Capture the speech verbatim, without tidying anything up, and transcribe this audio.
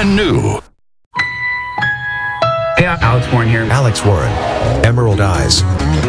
brand new. Hey, Alex Warren here. Alex Warren. Emerald Eyes.